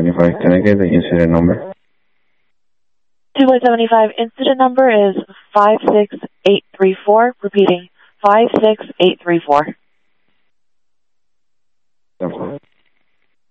275, can I get the incident number? 275 incident number is 56834. Repeating, 56834.